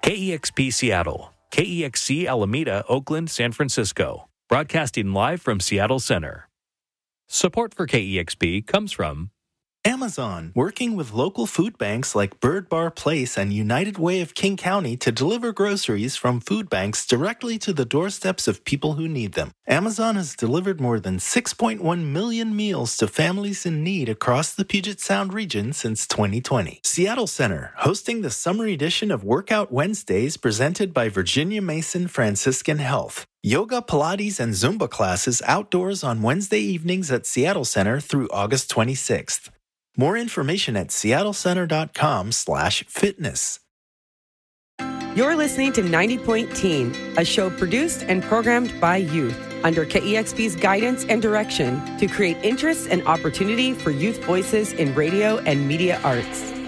KEXP Seattle, KEXC Alameda, Oakland, San Francisco. Broadcasting live from Seattle Center. Support for KEXP comes from Amazon, working with local food banks like Bird Bar Place and United Way of King County to deliver groceries from food banks directly to the doorsteps of people who need them. Amazon has delivered more than 6.1 million meals to families in need across the Puget Sound region since 2020. Seattle Center, hosting the summer edition of Workout Wednesdays presented by Virginia Mason Franciscan Health. Yoga, Pilates, and Zumba classes outdoors on Wednesday evenings at Seattle Center through August 26th. More information at seattlecenter.com/fitness. You're listening to 90 Point Teen, a show produced and programmed by youth under KEXP's guidance and direction to create interest and opportunity for youth voices in radio and media arts.